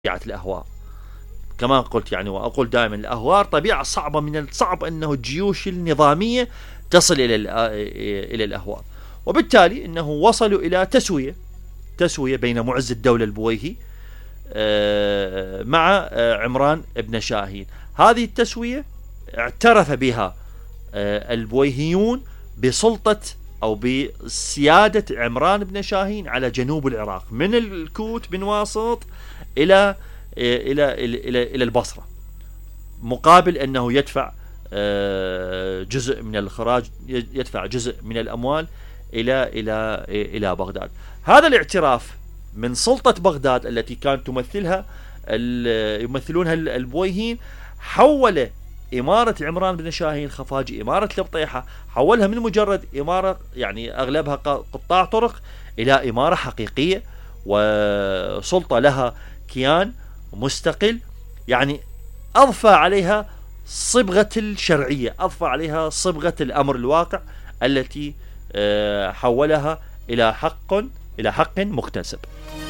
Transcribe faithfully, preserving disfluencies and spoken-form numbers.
طبيعة الأهوار كما قلت يعني، وأقول دائما الأهوار طبيعة صعبة، من الصعب أنه الجيوش النظامية تصل إلى إلى الأهوار، وبالتالي أنه وصلوا إلى تسوية تسوية بين معز الدولة البويهي مع عمران بن شاهين. هذه التسوية اعترف بها البويهيون بسلطة أو بسيادة عمران بن شاهين على جنوب العراق، من الكوت بن واسط إلى إلى إلى إلى البصرة، مقابل أنه يدفع جزء من الخراج، يدفع جزء من الأموال إلى إلى إلى بغداد. هذا الاعتراف من سلطة بغداد التي كانت تمثلها يمثلونها البويهيين، حول إمارة عمران بن شاهين خفاجي، إمارة البطيحة، حولها من مجرد إمارة يعني أغلبها قطاع طرق إلى إمارة حقيقية وسلطة لها كيان مستقل، يعني أضفى عليها صبغة الشرعية، أضفى عليها صبغة الأمر الواقع التي حولها إلى حق إلى حق مكتسب.